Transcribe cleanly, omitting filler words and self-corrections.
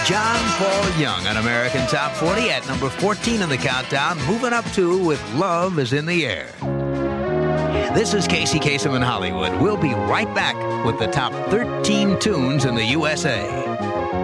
John Paul Young on American Top 40 at number 14 in the countdown, moving up to with Love is in the Air. This is Casey Kasem in Hollywood. We'll be right back with the top 13 tunes in the USA.